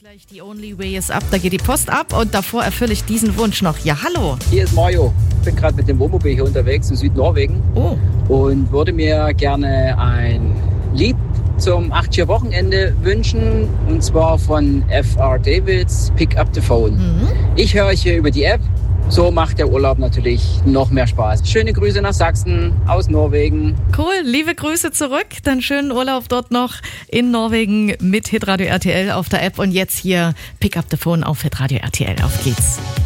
Gleich die Only Way is Up, da geht die Post ab und davor erfülle ich diesen Wunsch noch. Ja, hallo. Hier ist Mario. Ich bin gerade mit dem Wohnmobil hier unterwegs in Südnorwegen und würde mir gerne ein Lied zum 80er-Wochenende wünschen, und zwar von F.R. Davids Pick Up the Phone. Ich höre euch hier über die App. So macht der Urlaub natürlich noch mehr Spaß. Schöne Grüße nach Sachsen aus Norwegen. Cool, liebe Grüße zurück. Dann schönen Urlaub dort noch in Norwegen mit Hitradio RTL auf der App. Und jetzt hier Pick Up the Phone auf Hitradio RTL. Auf geht's.